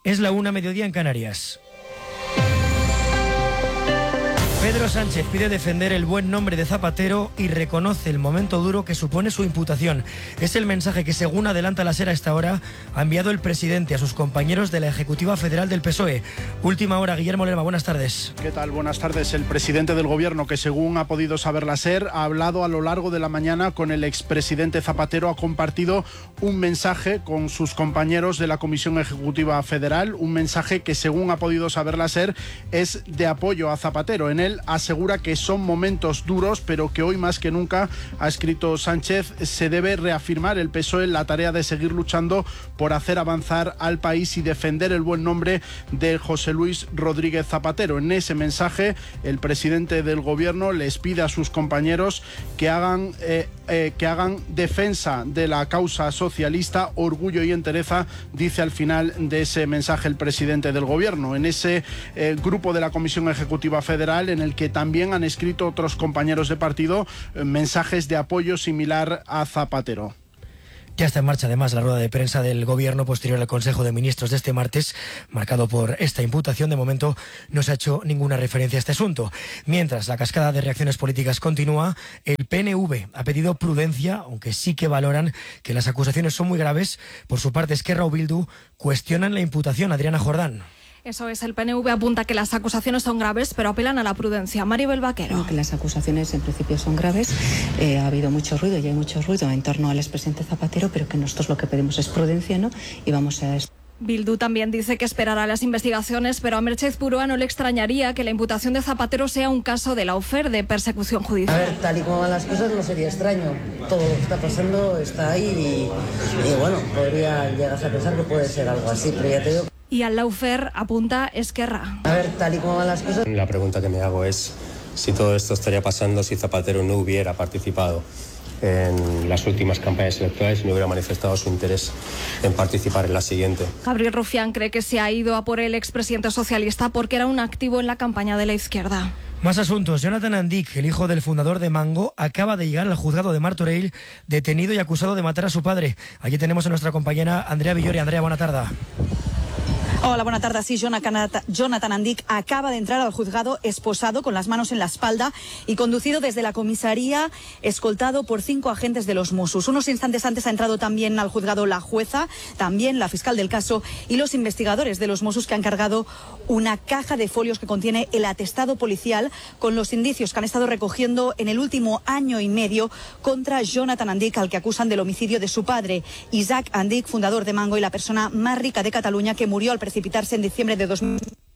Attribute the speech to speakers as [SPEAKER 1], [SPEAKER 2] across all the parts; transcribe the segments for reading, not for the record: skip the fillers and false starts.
[SPEAKER 1] Es la 1:00 en Canarias. Pedro Sánchez pide defender el buen nombre de Zapatero y reconoce el momento duro que supone su imputación. Es el mensaje que, según adelanta la SER a esta hora, ha enviado el presidente a sus compañeros de la Ejecutiva Federal del PSOE. Última hora, Guillermo Lerma, buenas tardes.
[SPEAKER 2] ¿Qué tal? Buenas tardes. El presidente del Gobierno, que según ha podido saber la SER, ha hablado a lo largo de la mañana con el expresidente Zapatero, ha compartido un mensaje con sus compañeros de la Comisión Ejecutiva Federal, un mensaje que, según ha podido saber la SER, es de apoyo a Zapatero. En él asegura que son momentos duros, pero que hoy más que nunca, ha escrito Sánchez, se debe reafirmar el PSOE en la tarea de seguir luchando por hacer avanzar al país y defender el buen nombre de José Luis Rodríguez Zapatero. En ese mensaje, el presidente del Gobierno les pide a sus compañeros que hagan defensa de la causa socialista, orgullo y entereza, dice al final de ese mensaje el presidente del Gobierno. En ese grupo de la Comisión Ejecutiva Federal, en el que también han escrito otros compañeros de partido mensajes de apoyo similar a Zapatero.
[SPEAKER 1] Ya está en marcha además la rueda de prensa del Gobierno posterior al Consejo de Ministros de este martes, marcado por esta imputación. De momento no se ha hecho ninguna referencia a este asunto. Mientras la cascada de reacciones políticas continúa, el PNV ha pedido prudencia, aunque sí que valoran que las acusaciones son muy graves. Por su parte, Esquerra o Bildu cuestionan la imputación. Adriana Jordán.
[SPEAKER 3] Eso es, el PNV apunta que las acusaciones son graves, pero apelan a la prudencia. Maribel Vaquero.
[SPEAKER 4] Que las acusaciones en principio son graves, ha habido mucho ruido y hay mucho ruido en torno al expresidente Zapatero, pero que nosotros lo que pedimos es prudencia, ¿no? Y vamos a...
[SPEAKER 3] Bildu también dice que esperará las investigaciones, pero a Merchez Purúa no le extrañaría que la imputación de Zapatero sea un caso de lawfare, de persecución judicial.
[SPEAKER 5] A ver, tal y como van las cosas no sería extraño. Todo lo que está pasando está ahí y bueno, podría llegarse a pensar que puede ser algo así, pero ya te digo...
[SPEAKER 3] Y al lawfare apunta Esquerra.
[SPEAKER 5] A ver, tal y como van las cosas...
[SPEAKER 6] La pregunta que me hago es si todo esto estaría pasando si Zapatero no hubiera participado en las últimas campañas electorales y no hubiera manifestado su interés en participar en la siguiente.
[SPEAKER 3] Gabriel Rufián cree que se ha ido a por el expresidente socialista porque era un activo en la campaña de la izquierda.
[SPEAKER 1] Más asuntos. Jonathan Andic, el hijo del fundador de Mango, acaba de llegar al juzgado de Martorell, detenido y acusado de matar a su padre. Allí tenemos a nuestra compañera Andrea Villori. Andrea, buena tarde.
[SPEAKER 7] Hola, buena tarde. Sí, Jonathan Andic acaba de entrar al juzgado esposado, con las manos en la espalda y conducido desde la comisaría, escoltado por 5 agentes de los Mossos. Unos instantes antes ha entrado también al juzgado la jueza, también la fiscal del caso y los investigadores de los Mossos, que han cargado una caja de folios que contiene el atestado policial con los indicios que han estado recogiendo en el último año y medio contra Jonathan Andic, al que acusan del homicidio de su padre, Isaac Andic, fundador de Mango y la persona más rica de Cataluña, que murió al precipitarse en diciembre de 2000.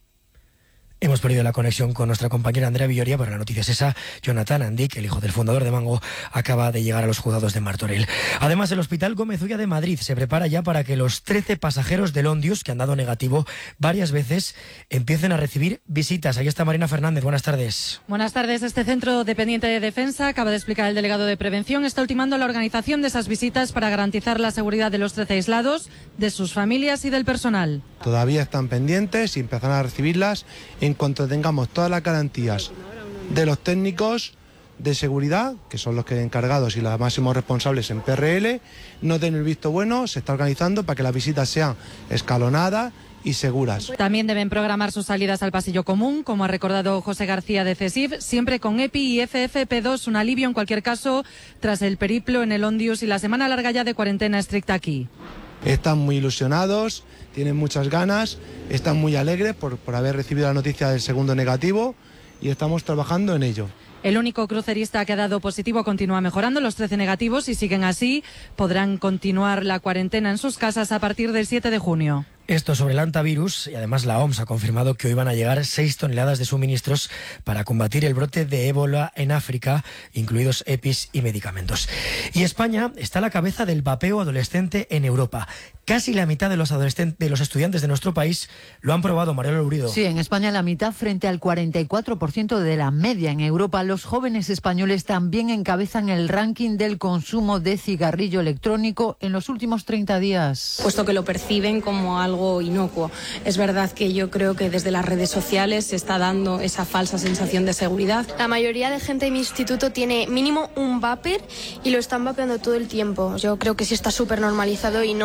[SPEAKER 1] Hemos perdido la conexión con nuestra compañera Andrea Villoria, pero la noticia es esa. Jonathan Andic, el hijo del fundador de Mango, acaba de llegar a los juzgados de Martorell. Además, el Hospital Gómez Ulla de Madrid se prepara ya para que los 13 pasajeros del Ondius, que han dado negativo varias veces, empiecen a recibir visitas. Ahí está Marina Fernández. Buenas tardes.
[SPEAKER 8] Buenas tardes. Este centro dependiente de defensa, acaba de explicar el delegado de prevención, está ultimando la organización de esas visitas para garantizar la seguridad de los 13 aislados, de sus familias y del personal.
[SPEAKER 9] Todavía están pendientes y empezarán a recibirlas en cuanto tengamos todas las garantías de los técnicos de seguridad, que son los que encargados y los máximos responsables en PRL, no den el visto bueno. Se está organizando para que las visitas sean escalonadas y seguras.
[SPEAKER 8] También deben programar sus salidas al pasillo común, como ha recordado José García de CESIF, siempre con EPI y FFP2, un alivio en cualquier caso tras el periplo en el Ondius y la semana larga ya de cuarentena estricta aquí.
[SPEAKER 9] Están muy ilusionados, tienen muchas ganas, están muy alegres por haber recibido la noticia del segundo negativo y estamos trabajando en ello.
[SPEAKER 8] El único crucerista que ha dado positivo continúa mejorando. Los 13 negativos, si siguen así, podrán continuar la cuarentena en sus casas a partir del 7 de junio.
[SPEAKER 1] Esto sobre el hantavirus, y además la OMS ha confirmado que hoy van a llegar 6 toneladas de suministros para combatir el brote de ébola en África, incluidos EPIs y medicamentos. Y España está a la cabeza del vapeo adolescente en Europa. Casi la mitad de los estudiantes de nuestro país lo han probado, Mariela Lurido.
[SPEAKER 10] Sí, en España la mitad frente al 44% de la media en Europa. Los jóvenes españoles también encabezan el ranking del consumo de cigarrillo electrónico en los últimos 30 días.
[SPEAKER 11] Puesto que lo perciben como algo inocuo. Es verdad que yo creo que desde las redes sociales se está dando esa falsa sensación de seguridad.
[SPEAKER 12] La mayoría de gente de mi instituto tiene mínimo un vapor y lo están vapeando todo el tiempo. Yo creo que sí está súper normalizado y a mí no me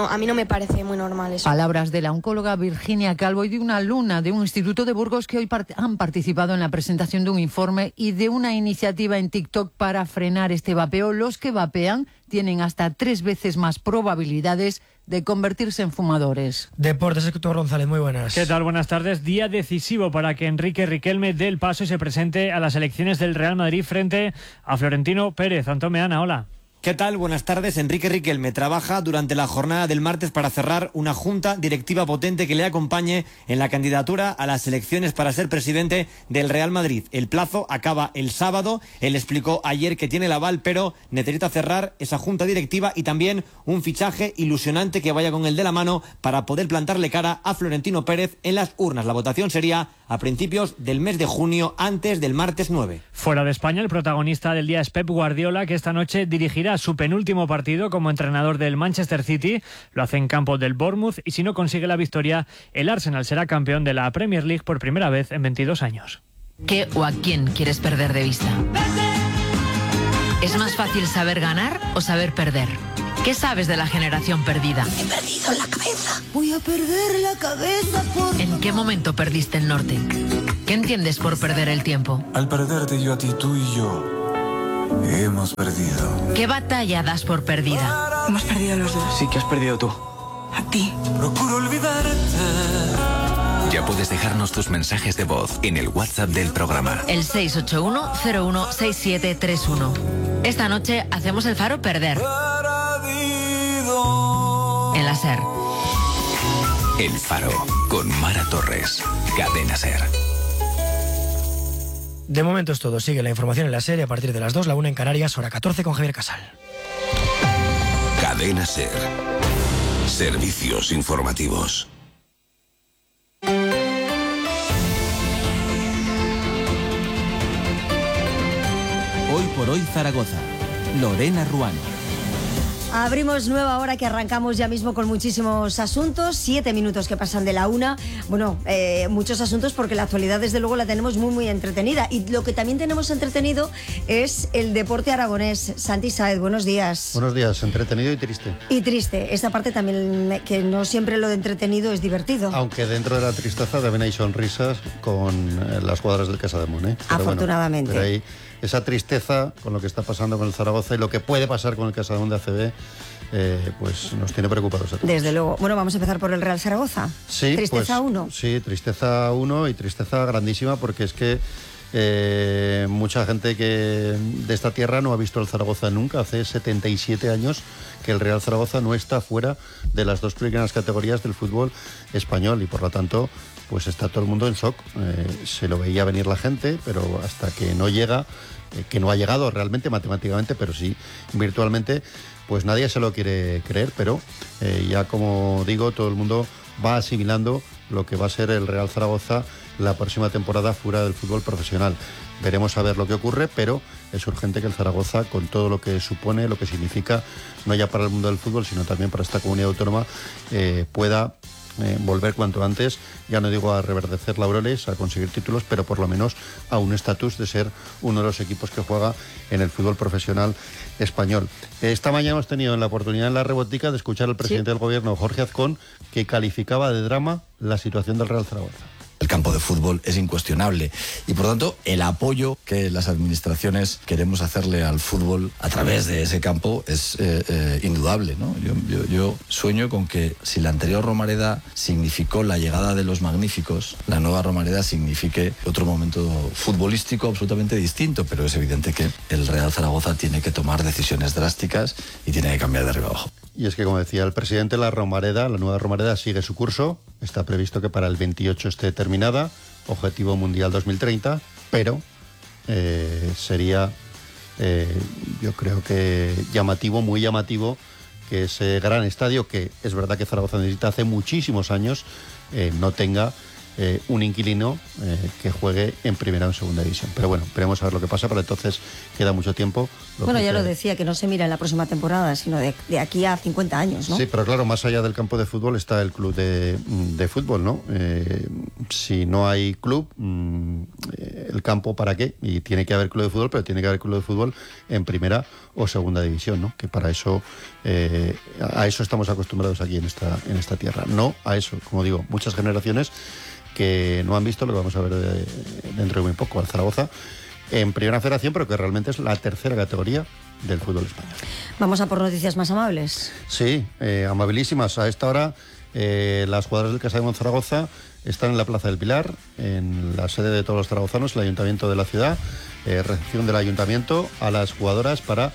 [SPEAKER 12] parece muy normal eso.
[SPEAKER 10] Palabras de la oncóloga Virginia Calvo y de una alumna de un instituto de Burgos que hoy han participado en la presentación de un informe y de una iniciativa en TikTok para frenar este vapeo. Los que vapean tienen hasta 3 veces más probabilidades de convertirse en fumadores.
[SPEAKER 1] Deportes, Héctor González, muy buenas.
[SPEAKER 13] ¿Qué tal? Buenas tardes. Día decisivo para que Enrique Riquelme dé el paso y se presente a las elecciones del Real Madrid frente a Florentino Pérez. Antón Meana, hola.
[SPEAKER 14] ¿Qué tal? Buenas tardes. Enrique Riquelme trabaja durante la jornada del martes para cerrar una junta directiva potente que le acompañe en la candidatura a las elecciones para ser presidente del Real Madrid. El plazo acaba el sábado. Él explicó ayer que tiene el aval, pero necesita cerrar esa junta directiva y también un fichaje ilusionante que vaya con el de la mano para poder plantarle cara a Florentino Pérez en las urnas. La votación sería a principios del mes de junio, antes del martes 9.
[SPEAKER 13] Fuera de España, el protagonista del día es Pep Guardiola, que esta noche dirigirá su penúltimo partido como entrenador del Manchester City. Lo hace en campo del Bournemouth y si no consigue la victoria, el Arsenal será campeón de la Premier League por primera vez en 22 años.
[SPEAKER 15] ¿Qué o a quién quieres perder de vista? ¿Es más fácil saber ganar o saber perder? ¿Qué sabes de la generación perdida?
[SPEAKER 16] He perdido la cabeza. Voy a perder la cabeza por...
[SPEAKER 15] ¿En qué momento perdiste el norte? ¿Qué entiendes por perder el tiempo?
[SPEAKER 17] Al perderte yo a ti, tú y yo hemos perdido.
[SPEAKER 15] ¿Qué batalla das por perdida?
[SPEAKER 16] Hemos perdido los dos.
[SPEAKER 18] Sí, ¿qué has perdido tú?
[SPEAKER 16] A ti.
[SPEAKER 17] Procuro olvidarte.
[SPEAKER 19] Ya puedes dejarnos tus mensajes de voz en el WhatsApp del programa.
[SPEAKER 15] El 681-016731. Esta noche hacemos el Faro Perder. En la SER.
[SPEAKER 19] El Faro, con Mara Torres. Cadena SER.
[SPEAKER 1] De momento es todo. Sigue la información en la SER a partir de las 2, la 1 en Canarias, hora 14 con Javier Casal.
[SPEAKER 19] Cadena SER. Servicios informativos.
[SPEAKER 20] Hoy por hoy Zaragoza. Lorena Ruano.
[SPEAKER 21] Abrimos nueva hora que arrancamos ya mismo con muchísimos asuntos, 7 minutos que pasan de la 1. Bueno, muchos asuntos porque la actualidad desde luego la tenemos muy muy entretenida y lo que también tenemos entretenido es el deporte aragonés. Santi Sáez, buenos días.
[SPEAKER 22] Buenos días, entretenido y triste.
[SPEAKER 21] Y triste, esta parte también, que no siempre lo de entretenido es divertido.
[SPEAKER 22] Aunque dentro de la tristeza también hay sonrisas con las jugadoras del Casademont, ¿eh?
[SPEAKER 21] Afortunadamente.
[SPEAKER 22] Bueno, pero hay esa tristeza con lo que está pasando con el Zaragoza y lo que puede pasar con el Casademont de ACB, pues nos tiene preocupados a todos.
[SPEAKER 21] Desde luego. Bueno, vamos a empezar por el Real Zaragoza.
[SPEAKER 22] Sí,
[SPEAKER 21] Tristeza 1.
[SPEAKER 22] Sí, tristeza 1 y tristeza grandísima porque es que mucha gente que de esta tierra no ha visto el Zaragoza nunca. Hace 77 años que el Real Zaragoza no está fuera de las 2 primeras categorías del fútbol español y por lo tanto pues está todo el mundo en shock. Se lo veía venir la gente, pero hasta que no llega, que no ha llegado realmente matemáticamente, pero sí virtualmente, pues nadie se lo quiere creer, pero ya como digo, todo el mundo va asimilando lo que va a ser el Real Zaragoza la próxima temporada fuera del fútbol profesional. Veremos a ver lo que ocurre, pero es urgente que el Zaragoza, con todo lo que supone, lo que significa, no ya para el mundo del fútbol, sino también para esta comunidad autónoma, pueda volver cuanto antes, ya no digo a reverdecer laureles, a conseguir títulos, pero por lo menos a un estatus de ser uno de los equipos que juega en el fútbol profesional español. Esta mañana hemos tenido la oportunidad en la Rebotica de escuchar al presidente del gobierno, Jorge Azcón, que calificaba de drama la situación del Real Zaragoza.
[SPEAKER 23] El campo de fútbol es incuestionable y por tanto el apoyo que las administraciones queremos hacerle al fútbol a través de ese campo es indudable, ¿no? Yo sueño con que si la anterior Romareda significó la llegada de los magníficos, la nueva Romareda signifique otro momento futbolístico absolutamente distinto, pero es evidente que el Real Zaragoza tiene que tomar decisiones drásticas y tiene que cambiar de arriba abajo.
[SPEAKER 22] Y es que, como decía el presidente, la nueva Romareda sigue su curso. Está previsto que para el 28 esté terminada, objetivo mundial 2030, pero sería, yo creo que llamativo, muy llamativo, que ese gran estadio, que es verdad que Zaragoza necesita hace muchísimos años, no tenga un inquilino que juegue en primera o en segunda división. Pero bueno, veremos a ver lo que pasa, pero entonces queda mucho tiempo.
[SPEAKER 21] Ya lo decía, que no se mira en la próxima temporada, sino de aquí a 50 años, ¿no?
[SPEAKER 22] Sí, pero claro, más allá del campo de fútbol está el club de fútbol, ¿no? Si no hay club, el campo ¿para qué? Y tiene que haber club de fútbol, pero tiene que haber club de fútbol en primera o segunda división, ¿no? Que para eso, a eso estamos acostumbrados aquí en esta tierra. No a eso, como digo, muchas generaciones que no han visto lo que vamos a ver dentro de muy poco, al Zaragoza en primera federación, pero que realmente es la tercera categoría del fútbol español.
[SPEAKER 21] Vamos a por noticias más amables.
[SPEAKER 22] Sí, amabilísimas. A esta hora las jugadoras del Casa de Zaragoza están en la Plaza del Pilar, en la sede de todos los zaragozanos, el Ayuntamiento de la ciudad, recepción del Ayuntamiento a las jugadoras para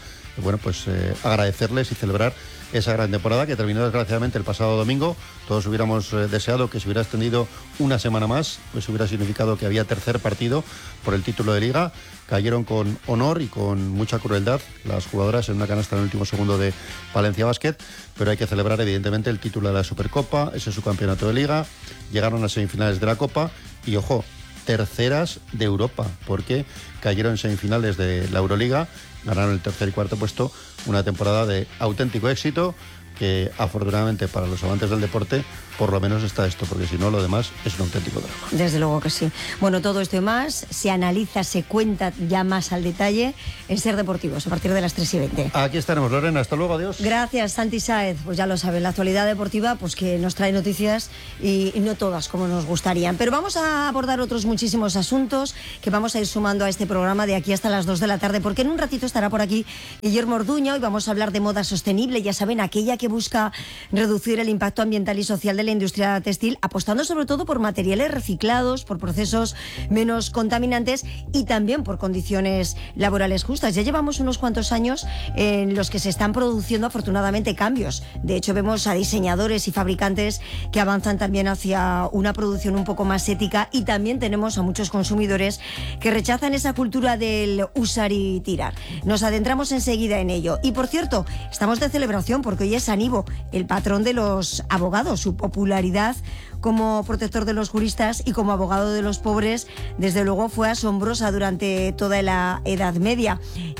[SPEAKER 22] agradecerles y celebrar esa gran temporada que terminó desgraciadamente el pasado domingo. Todos hubiéramos deseado que se hubiera extendido una semana más, pues hubiera significado que había tercer partido por el título de Liga. Cayeron con honor y con mucha crueldad las jugadoras en una canasta en el último segundo de Valencia Basket, pero hay que celebrar evidentemente el título de la Supercopa, ese es su campeonato de Liga, llegaron a semifinales de la Copa y ojo, terceras de Europa, porque cayeron en semifinales de la Euroliga, ganaron el tercer y cuarto puesto, una temporada de auténtico éxito que afortunadamente para los amantes del deporte por lo menos está esto, porque si no lo demás es un auténtico drama.
[SPEAKER 21] Desde luego que sí. Bueno, todo esto y más se analiza, se cuenta ya más al detalle en Ser Deportivos a partir de las 3:20.
[SPEAKER 22] Aquí estaremos, Lorena, hasta luego, adiós.
[SPEAKER 21] Gracias, Santi Sáez. Pues ya lo saben, la actualidad deportiva pues que nos trae noticias y no todas como nos gustarían, pero vamos a abordar otros muchísimos asuntos que vamos a ir sumando a este programa de aquí hasta las 2 de la tarde, porque en un ratito estará por aquí Guillermo Orduña. Hoy vamos a hablar de moda sostenible, ya saben, aquella que busca reducir el impacto ambiental y social de la industria textil, apostando sobre todo por materiales reciclados, por procesos menos contaminantes y también por condiciones laborales justas. Ya llevamos unos cuantos años en los que se están produciendo afortunadamente cambios. De hecho, vemos a diseñadores y fabricantes que avanzan también hacia una producción un poco más ética, y también tenemos a muchos consumidores que rechazan esa cultura del usar y tirar. Nos adentramos enseguida en ello. Y por cierto, estamos de celebración porque hoy es San Ivo, el patrón de los abogados. Su popularidad como protector de los juristas y como abogado de los pobres, desde luego fue asombrosa durante toda la Edad Media.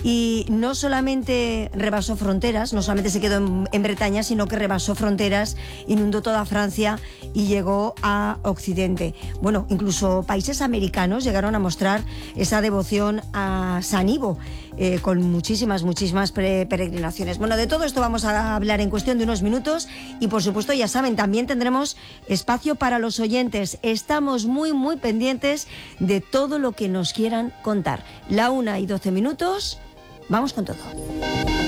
[SPEAKER 21] Y no solamente rebasó fronteras, no solamente se quedó en Bretaña, sino que rebasó fronteras, inundó toda Francia y llegó a Occidente. Bueno, incluso países americanos llegaron a mostrar esa devoción a San Ivo, con muchísimas peregrinaciones. Bueno, de todo esto vamos a hablar en cuestión de unos minutos y, por supuesto, ya saben, también tendremos espacio para los oyentes. Estamos muy pendientes de todo lo que nos quieran contar. 1:12, vamos con todo.